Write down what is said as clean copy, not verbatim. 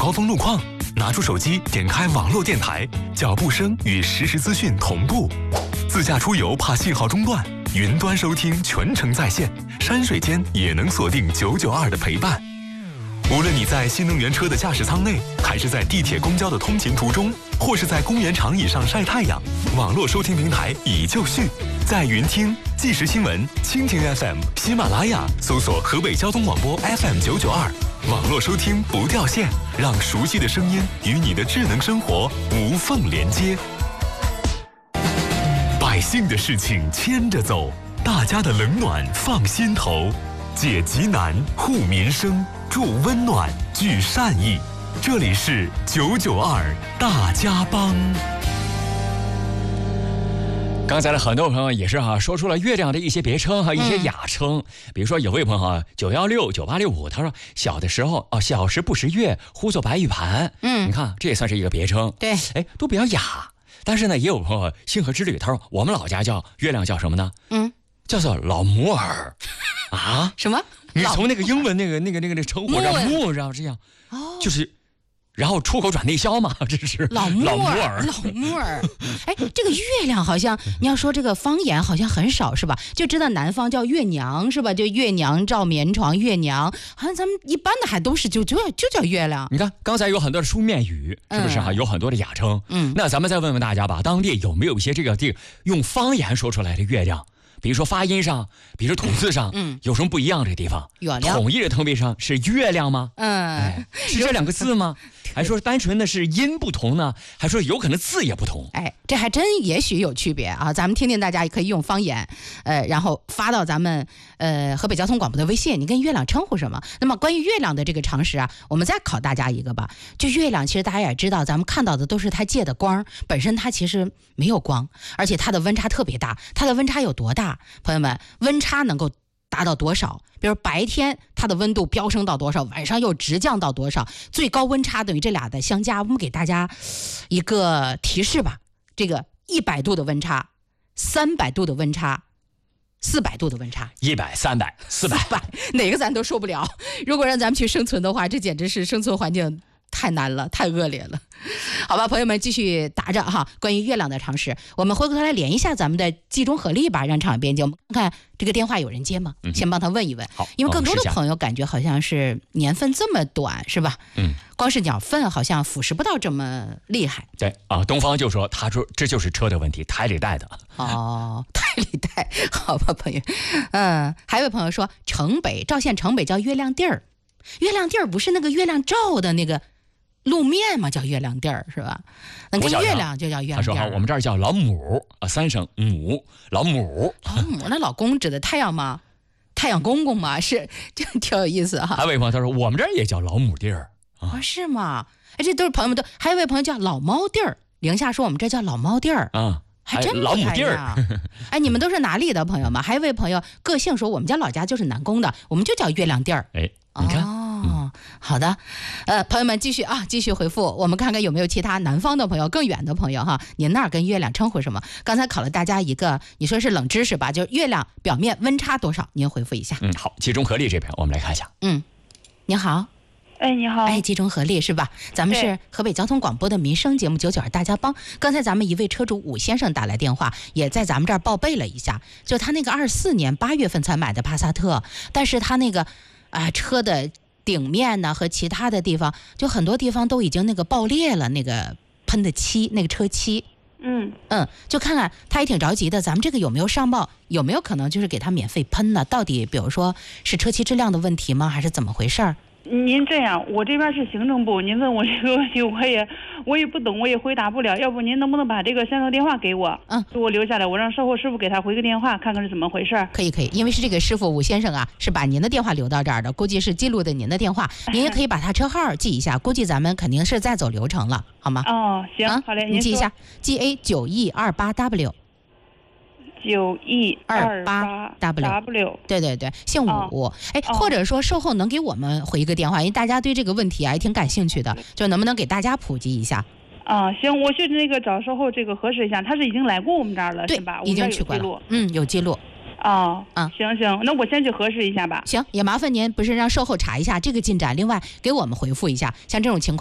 高峰路况，拿出手机点开网络电台，脚步声与实时资讯同步。自驾出游怕信号中断，云端收听全程在线，山水间也能锁定992的陪伴。无论你在新能源车的驾驶舱内，还是在地铁公交的通勤途中，或是在公园长椅上晒太阳，网络收听平台已就绪，在云听、即时新闻、蜻蜓 FM、喜马拉雅搜索河北交通广播 FM992，网络收听不掉线，让熟悉的声音与你的智能生活无缝连接。百姓的事情牵着走，大家的冷暖放心头，解急难、护民生、助温暖、聚善意。这里是992大家帮。 刚才的很多朋友也是说出了月亮的一些别称一些雅称。比如说有位朋友916、9865，他说小的时候小时不识月，呼作白玉盘。你看这也算是一个别称。 对， 都比较雅。但是呢，也有朋友星河之旅，他说我们老家叫月亮叫什么呢？叫做老母耳啊？ 什么？ 你从那个英文那个称呼叫母，然后这样就是。然后出口转内销嘛，这是老木耳。这个月亮好像你要说这个方言好像很少是吧？就知道南方叫月娘是吧？就月娘照棉床，月娘好像咱们一般的还都是就叫月亮。 你看刚才有很多的书面语，是不是有很多的雅称？那咱们再问问大家吧，当地有没有一些这个用方言说出来的月亮？比如说发音上，比如说吐字上，有什么不一样的地方？统一的称谓上是月亮吗？是这两个字吗？还说单纯的是音不同呢？还说有可能字也不同？ 这还真也许有区别啊！咱们听听大家也可以用方言，然后发到咱们河北交通广播的微信，你跟月亮称呼什么？那么关于月亮的这个常识我们再考大家一个吧。就月亮，其实大家也知道，咱们看到的都是它借的光，本身它其实没有光，而且它的温差特别大。它的温差有多大？朋友们，温差能够达到多少？比如白天它的温度飙升到多少，晚上又直降到多少，最高温差等于这俩的相加。我们给大家一个提示吧，这个100度的温差，300度的温差，400度的温差 ，100、300、400， 哪个咱都受不了。如果让咱们去生存的话，这简直是生存环境太难了，太恶劣了。好吧，朋友们继续答着关于月亮的常识。我们回过头来连一下咱们的冀中合力吧，让场边界我们看看这个电话有人接吗？先帮他问一问。 好， 因为更多的朋友感觉好像是年份这么短是吧？光是鸟粪好像腐蚀不到这么厉害。 对东方就说，他说这就是车的问题，台里带的。 台里带，好吧，朋友。还有位朋友说赵县城北叫月亮地儿，月亮地儿不是那个月亮照的那个路面嘛，叫月亮地儿是吧？那跟月亮就叫月亮地儿。 他说我们这儿叫老母3声母，老母。 那老公指的太阳吗？太阳公公吗？是，这挺有意思还有位朋友他说我们这儿也叫老母地儿是吗？这都是朋友们都。还有位朋友叫老猫地儿，零下说我们这叫老猫地儿还真老母地儿。 你们都是哪里的朋友们？还有位朋友个性说我们家老家就是南宫的，我们就叫月亮地儿。 你看。 好的，朋友们继续回复，我们看看有没有其他南方的朋友、更远的朋友您那儿跟月亮称呼什么？刚才考了大家一个，你说是冷知识吧？就月亮表面温差多少？您回复一下。 好，集中合力这边我们来看一下。 你好。 你好。 集中合力是吧？咱们是河北交通广播的民生节目992大家帮。刚才咱们一位车主武先生打来电话，也在咱们这儿报备了一下，就他那个24年8月份才买的帕萨特，但是他那个车的顶面呢和其他的地方，就很多地方都已经那个爆裂了，那个喷的漆，那个车漆。就看看他也挺着急的，咱们这个有没有上报？有没有可能就是给他免费喷呢？到底比如说是车漆质量的问题吗？还是怎么回事儿？ 您这样，我这边是行政部，您问我这个问题，我也不懂，我也回答不了。要不您能不能把这个先生电话给我？给我留下来，我让售后师傅给他回个电话，看看是怎么回事。 可以，因为是这个师傅武先生是把您的电话留到这儿的，估计是记录的您的电话，您也可以把他车号记一下，估计咱们肯定是在走流程了，好吗？ 行，好嘞， 您记一下 GA9E28W。 9E28W， 对，姓武。或者说售后能给我们回一个电话，因为大家对这个问题也挺感兴趣的，就能不能给大家普及一下？ 行，我去那个找售后这个核实一下，他是已经来过我们这儿了，是吧？ 已经去过了。有记录。 行，那我先去核实一下吧。 行，也麻烦您不是让售后查一下这个进展，另外给我们回复一下，像这种情况。